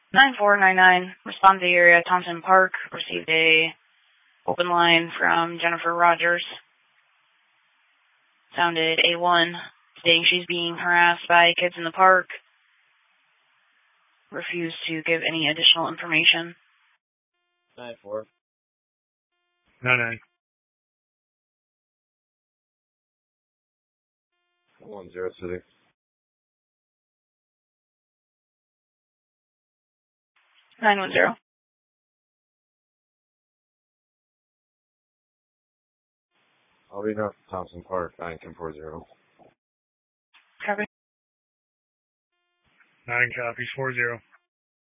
9499, respond to the area, Thompson Park, received a open line from Jennifer Rogers. Sounded A1, stating she's being harassed by kids in the park. Refused to give any additional information. 94. 99. 10 City. — 910. I'll be north of Thompson Park, 91040. Copy. 9 copies, 40.